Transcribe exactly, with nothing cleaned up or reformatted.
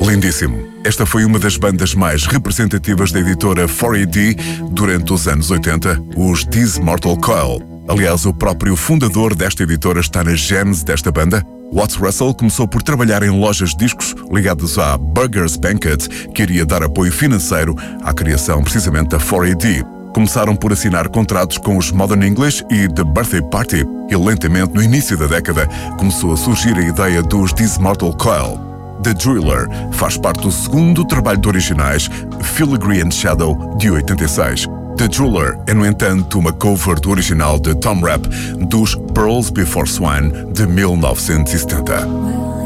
Lindíssimo. Esta foi uma das bandas mais representativas da editora quatro A D durante os anos oitenta, os This Mortal Coil. Aliás, o próprio fundador desta editora está na gênese desta banda. Watts Russell começou por trabalhar em lojas de discos ligadas à Burger's Banquet, que iria dar apoio financeiro à criação precisamente da quatro A D. Começaram por assinar contratos com os Modern English e The Birthday Party, e lentamente, no início da década, começou a surgir a ideia dos This Mortal Coil. The Driller faz parte do segundo trabalho de originais, Filigree and Shadow, de oitenta e seis. The Driller é, no entanto, uma cover do original de Tom Rapp dos Pearls Before Swine, de mil novecentos e setenta.